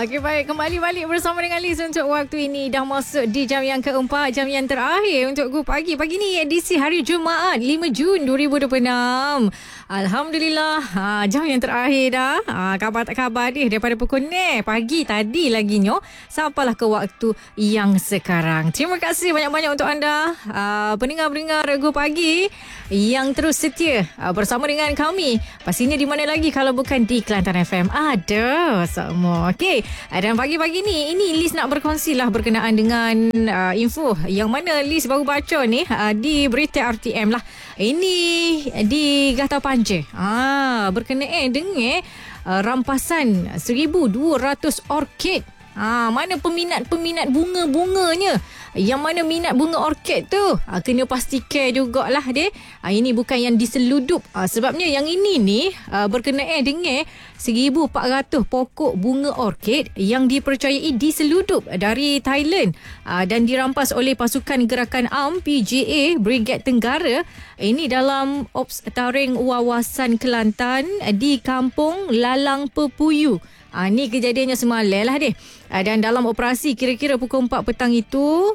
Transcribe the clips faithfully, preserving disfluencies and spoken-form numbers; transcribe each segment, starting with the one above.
Okey, baik. Kembali balik bersama dengan Liz untuk waktu ini. Dah masuk di jam yang keempat, jam yang terakhir untuk Go Pagi. Pagi ni edisi hari Jumaat, lima Jun dua ribu dua puluh enam. Alhamdulillah, ha, jam yang terakhir dah. Ha, khabar tak khabar ni daripada pukul ni pagi tadi lagi nyo. Sampailah ke waktu yang sekarang. Terima kasih banyak-banyak untuk anda, ha, pendengar-pendengar Go Pagi yang terus setia ha, bersama dengan kami. Pastinya di mana lagi kalau bukan di Kelantan F M. Ada semua. Okey. Dan pagi-pagi ni, ini Liz nak berkongsi lah berkenaan dengan uh, info yang mana Liz baru baca ni uh, di berita R T M lah. Ini di Gata Panja. Ah, berkenaan dengan uh, rampasan seribu dua ratus orkid. Ha, mana peminat-peminat bunga-bunganya? Yang mana minat bunga orkid tu? Ha, kena pastikan jugalah deh. Ha, ini bukan yang diseludup. Ha, sebabnya yang ini ni ha, berkenaan dengan seribu empat ratus pokok bunga orkid yang dipercayai diseludup dari Thailand ha, dan dirampas oleh pasukan gerakan A M P J A Brigade Tenggara. Ini dalam Ops Taring Wawasan Kelantan di Kampung Lalang Pepuyu. Ha, ni kejadiannya semalam lah deh. Ha, dan dalam operasi kira-kira pukul empat petang itu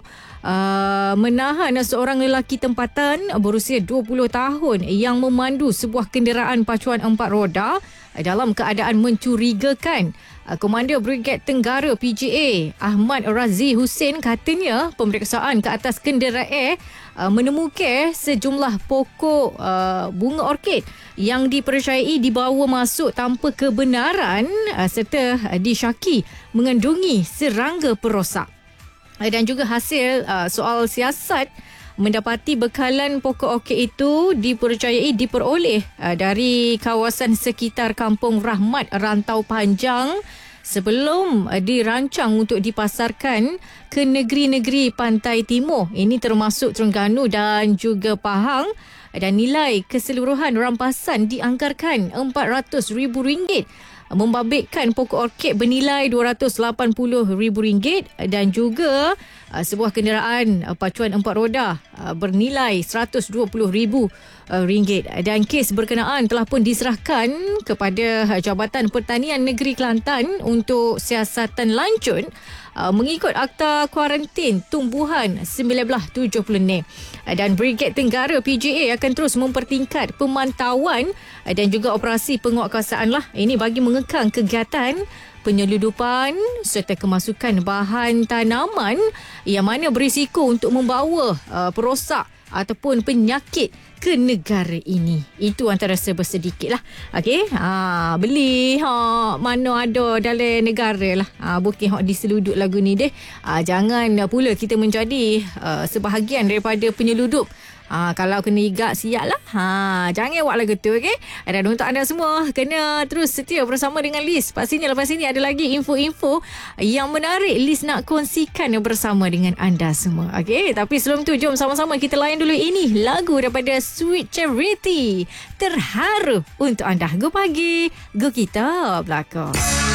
uh, menahan seorang lelaki tempatan berusia dua puluh tahun yang memandu sebuah kenderaan pacuan empat roda dalam keadaan mencurigakan. Komander Brigade Tenggara P J A Ahmad Razi Hussein katanya pemeriksaan ke atas kenderaan uh, menemukan sejumlah pokok uh, bunga orkid yang dipercayai dibawa masuk tanpa kebenaran uh, serta uh, disyaki mengandungi serangga perosak. Uh, dan juga hasil uh, soal siasat mendapati bekalan pokok orkid itu dipercayai diperoleh uh, dari kawasan sekitar Kampung Rahmat Rantau Panjang sebelum uh, dirancang untuk dipasarkan ke negeri-negeri pantai timur. Ini termasuk Terengganu dan juga Pahang, dan nilai keseluruhan rampasan dianggarkan empat ratus ribu ringgit. Membabitkan pokok orkid bernilai dua ratus lapan puluh ribu ringgit dan juga uh, sebuah kenderaan uh, pacuan empat roda uh, bernilai seratus dua puluh ribu ringgit. Dan kes berkenaan telah pun diserahkan kepada Jabatan Pertanian Negeri Kelantan untuk siasatan lanjut uh, mengikut Akta Kuarantin Tumbuhan seribu sembilan ratus tujuh puluh enam. Dan Brigade Tenggara P J A akan terus mempertingkat pemantauan dan juga operasi penguatkuasaan lah. Ini bagi mengekang kegiatan penyeludupan serta kemasukan bahan tanaman yang mana berisiko untuk membawa uh, perosak ataupun penyakit ke negara ini. Itu antara serba sedikit lah. Okey, ha, beli ha, mana ada dalam negara lah. Ha, bukan hak diseluduk lagu ni deh. Ha, jangan pula kita menjadi uh, sebahagian daripada penyeludup. Ha, kalau kena igak siap lah. Ha, jangan buat lagu tu, okey? Dan untuk anda semua, kena terus setia bersama dengan Liz. Pastinya lepas ini ada lagi info-info yang menarik Liz nak kongsikan bersama dengan anda semua, okey? Tapi sebelum tu, jom sama-sama kita layan dulu ini lagu daripada Sweet Charity. Terharu untuk anda. Go Pagi, Go Kita Belakang.